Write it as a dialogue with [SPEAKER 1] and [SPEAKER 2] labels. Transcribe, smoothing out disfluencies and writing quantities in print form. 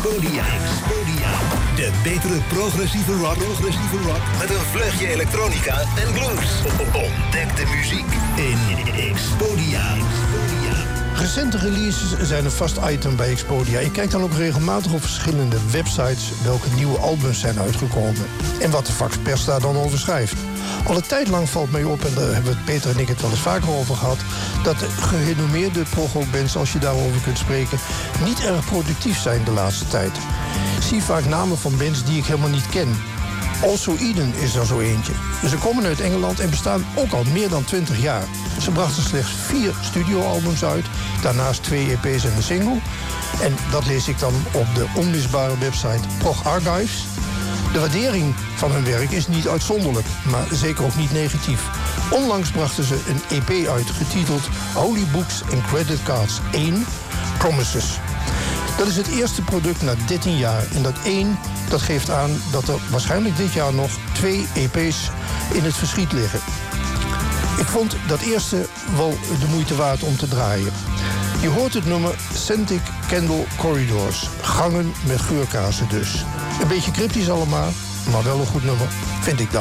[SPEAKER 1] Expodia. De betere progressieve rock met een vleugje elektronica en blues. Ontdek de muziek in Expodia.
[SPEAKER 2] Recente releases zijn een vast item bij Expodia. Ik kijk dan ook regelmatig op verschillende websites welke nieuwe albums zijn uitgekomen. En wat de vakpers daar dan over schrijft. Al een tijd lang valt mij op, en daar hebben Peter en ik het wel eens vaker over gehad, dat de gerenommeerde prog-bands, als je daarover kunt spreken, niet erg productief zijn de laatste tijd. Ik zie vaak namen van bands die ik helemaal niet ken. Also Eden is er zo eentje. Ze komen uit Engeland en bestaan ook al meer dan 20 jaar. Ze brachten slechts 4 studioalbums uit, daarnaast 2 EP's en een single. En dat lees ik dan op de onmisbare website Prog Archives. De waardering van hun werk is niet uitzonderlijk, maar zeker ook niet negatief. Onlangs brachten ze een EP uit, getiteld Holy Books and Credit Cards 1 Promises. Dat is het eerste product na 13 jaar. En dat 1, dat geeft aan dat er waarschijnlijk dit jaar nog 2 EP's in het verschiet liggen. Ik vond dat eerste wel de moeite waard om te draaien. Je hoort het nummer Scented Candle Corridors. Gangen met geurkaarsen dus. Een beetje cryptisch allemaal, maar wel een goed nummer, vind ik dan.